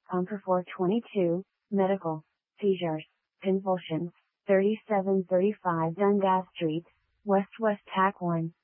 Comper 422, medical, seizures, convulsions, 3735 Dundas Street, West Tac 1.